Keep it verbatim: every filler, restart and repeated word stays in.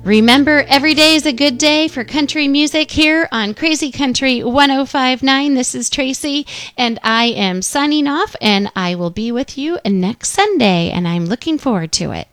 Remember, every day is a good day for country music here on Crazy Country one oh five point nine. This is Tracy, and I am signing off, and I will be with you next Sunday, and I'm looking forward to it.